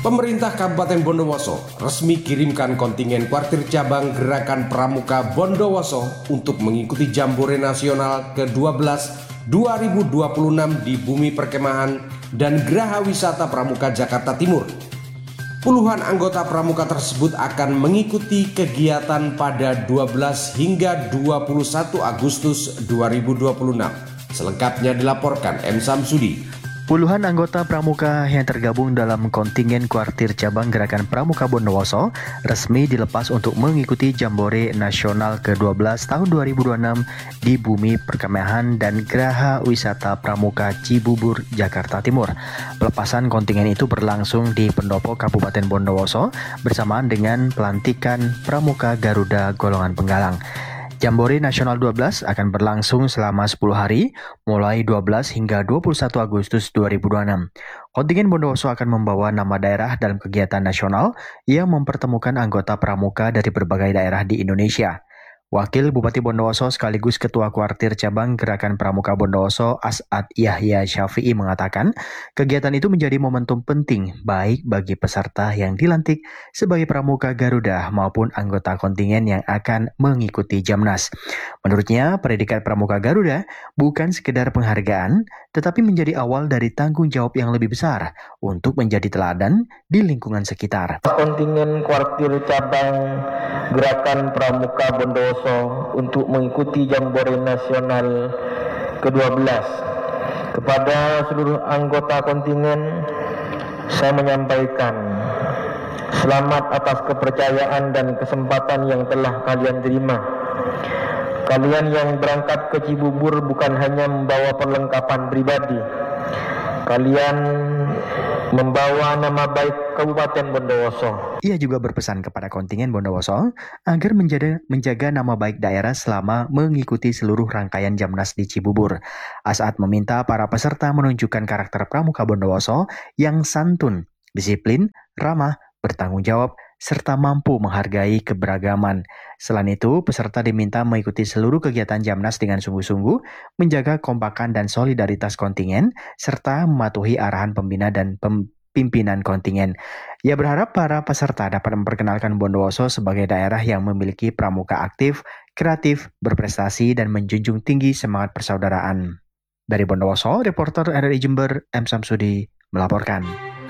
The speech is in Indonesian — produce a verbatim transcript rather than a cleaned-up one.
Pemerintah Kabupaten Bondowoso resmi kirimkan kontingen kuartir cabang Gerakan Pramuka Bondowoso untuk mengikuti Jambore Nasional ke dua belas dua ribu dua puluh enam di Bumi Perkemahan dan Geraha Wisata Pramuka Jakarta Timur. Puluhan anggota pramuka tersebut akan mengikuti kegiatan pada dua belas hingga dua puluh satu Agustus dua ribu dua puluh enam. Selengkapnya dilaporkan M. Samsudi. Puluhan anggota pramuka yang tergabung dalam kontingen kuartir cabang Gerakan Pramuka Bondowoso resmi dilepas untuk mengikuti Jambore Nasional ke dua belas tahun dua ribu dua puluh enam di Bumi Perkemahan dan Geraha Wisata Pramuka Cibubur, Jakarta Timur. Pelepasan kontingen itu berlangsung di Pendopo Kabupaten Bondowoso bersamaan dengan pelantikan Pramuka Garuda Golongan Penggalang. Jambore Nasional dua belas akan berlangsung selama sepuluh hari, mulai dua belas hingga dua puluh satu Agustus dua ribu dua puluh enam. Kontingen Bondowoso akan membawa nama daerah dalam kegiatan nasional yang mempertemukan anggota pramuka dari berbagai daerah di Indonesia. Wakil Bupati Bondowoso sekaligus Ketua Kuartir Cabang Gerakan Pramuka Bondowoso As'ad Yahya Syafi'i mengatakan, kegiatan itu menjadi momentum penting baik bagi peserta yang dilantik sebagai Pramuka Garuda maupun anggota kontingen yang akan mengikuti Jamnas. Menurutnya, predikat Pramuka Garuda bukan sekedar penghargaan, tetapi menjadi awal dari tanggung jawab yang lebih besar untuk menjadi teladan di lingkungan sekitar. Kontingen Kuartir Cabang Gerakan Pramuka Bondowoso untuk mengikuti Jambore Nasional ke dua belas. Kepada seluruh anggota kontingen, saya menyampaikan selamat atas kepercayaan dan kesempatan yang telah kalian terima. Kalian yang berangkat ke Cibubur bukan hanya membawa perlengkapan pribadi, kalian membawa nama baik Kabupaten Bondowoso. Ia juga berpesan kepada kontingen Bondowoso agar menjaga, menjaga nama baik daerah selama mengikuti seluruh rangkaian Jamnas di Cibubur. As'ad meminta para peserta menunjukkan karakter pramuka Bondowoso yang santun, disiplin, ramah, bertanggung jawab, serta mampu menghargai keberagaman. Selain itu, peserta diminta mengikuti seluruh kegiatan Jamnas dengan sungguh-sungguh, menjaga kompakan dan solidaritas kontingen, serta mematuhi arahan pembina dan pimpinan kontingen. Ia berharap para peserta dapat memperkenalkan Bondowoso sebagai daerah yang memiliki pramuka aktif, kreatif, berprestasi, dan menjunjung tinggi semangat persaudaraan. Dari Bondowoso, reporter R R I Jember, M. Samsudi, melaporkan.